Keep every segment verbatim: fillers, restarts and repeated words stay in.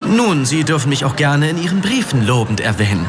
Nun, Sie dürfen mich auch gerne in Ihren Briefen lobend erwähnen.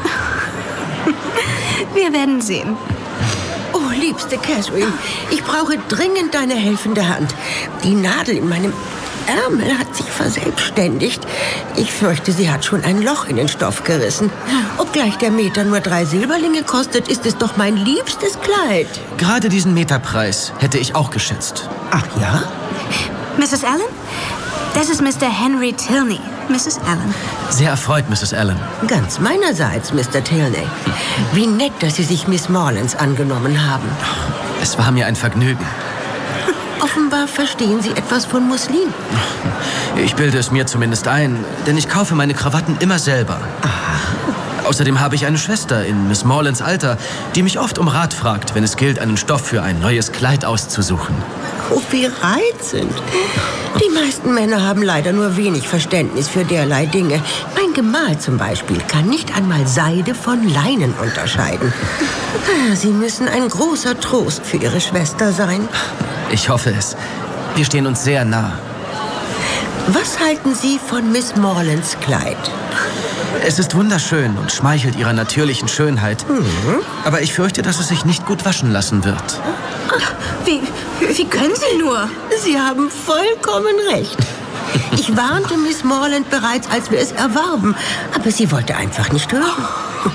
Wir werden sehen. Oh, liebste Catherine, ich brauche dringend deine helfende Hand. Die Nadel in meinem Ärmel hat sich verselbstständigt. Ich fürchte, sie hat schon ein Loch in den Stoff gerissen. Obgleich der Meter nur drei Silberlinge kostet, ist es doch mein liebstes Kleid. Gerade diesen Meterpreis hätte ich auch geschätzt. Ach ja? Misses Allen? Das ist Mister Henry Tilney. Misses Allen. Sehr erfreut, Misses Allen. Ganz meinerseits, Mister Tilney. Wie nett, dass Sie sich Miss Morlands angenommen haben. Es war mir ein Vergnügen. Offenbar verstehen Sie etwas von Muslin. Ich bilde es mir zumindest ein, denn ich kaufe meine Krawatten immer selber. Aha. Außerdem habe ich eine Schwester in Miss Morlands Alter, die mich oft um Rat fragt, wenn es gilt, einen Stoff für ein neues Kleid auszusuchen. Oh, wie reizend. Die meisten Männer haben leider nur wenig Verständnis für derlei Dinge. Mein Gemahl zum Beispiel kann nicht einmal Seide von Leinen unterscheiden. Sie müssen ein großer Trost für Ihre Schwester sein. Ich hoffe es. Wir stehen uns sehr nah. Was halten Sie von Miss Morlands Kleid? Es ist wunderschön und schmeichelt ihrer natürlichen Schönheit. Mhm. Aber ich fürchte, dass es sich nicht gut waschen lassen wird. Wie, wie können Sie nur? Sie haben vollkommen recht. Ich warnte Miss Morland bereits, als wir es erwarben. Aber sie wollte einfach nicht hören.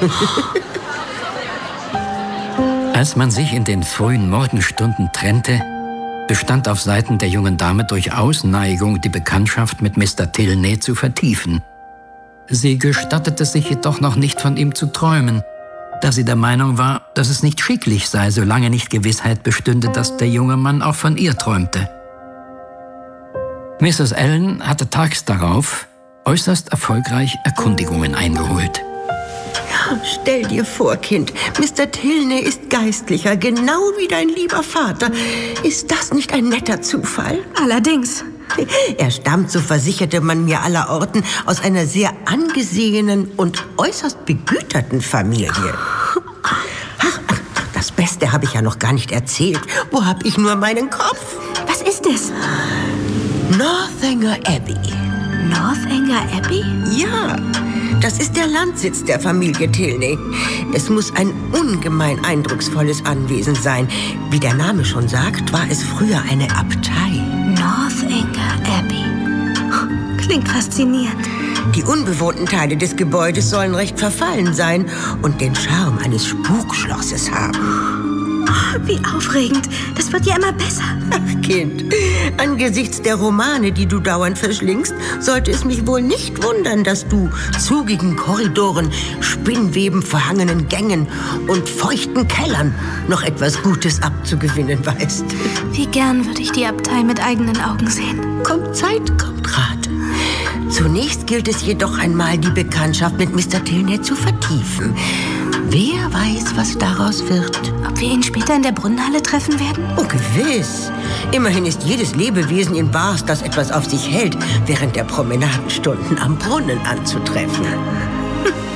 Als man sich in den frühen Morgenstunden trennte, bestand auf Seiten der jungen Dame durchaus Neigung, die Bekanntschaft mit Mister Tilney zu vertiefen. Sie gestattete sich jedoch noch nicht, von ihm zu träumen, da sie der Meinung war, dass es nicht schicklich sei, solange nicht Gewissheit bestünde, dass der junge Mann auch von ihr träumte. Misses Allen hatte tags darauf äußerst erfolgreich Erkundigungen eingeholt. Stell dir vor, Kind, Mister Tilney ist Geistlicher, genau wie dein lieber Vater. Ist das nicht ein netter Zufall? Allerdings. Er stammt, so versicherte man mir allerorten, aus einer sehr angesehenen und äußerst begüterten Familie. Ach, das Beste habe ich ja noch gar nicht erzählt. Wo habe ich nur meinen Kopf? Was ist es? Northanger Abbey. Northanger Abbey? Ja, das ist der Landsitz der Familie Tilney. Es muss ein ungemein eindrucksvolles Anwesen sein. Wie der Name schon sagt, war es früher eine Abtei. Northanger Abbey. Klingt faszinierend. Die unbewohnten Teile des Gebäudes sollen recht verfallen sein und den Charme eines Spukschlosses haben. Wie aufregend. Das wird ja immer besser. Ach, Kind, angesichts der Romane, die du dauernd verschlingst, sollte es mich wohl nicht wundern, dass du zugigen Korridoren, Spinnweben verhangenen Gängen und feuchten Kellern noch etwas Gutes abzugewinnen weißt. Wie gern würde ich die Abtei mit eigenen Augen sehen. Kommt Zeit, kommt Rat. Zunächst gilt es jedoch einmal, die Bekanntschaft mit Mister Tilney zu vertiefen. Wer weiß, was daraus wird. Ob wir ihn später in der Brunnenhalle treffen werden? Oh, gewiss. Immerhin ist jedes Lebewesen in Bath, das etwas auf sich hält, während der Promenadenstunden am Brunnen anzutreffen.